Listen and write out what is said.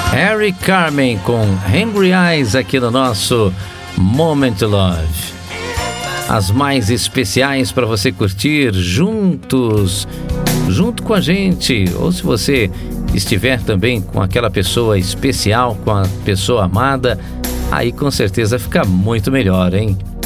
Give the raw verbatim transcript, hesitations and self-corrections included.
Eric Carmen com Hungry Eyes aqui no nosso Moment Love. As mais especiais para você curtir juntos, junto com a gente. Ou se você estiver também com aquela pessoa especial, com a pessoa amada, aí com certeza fica muito melhor, hein?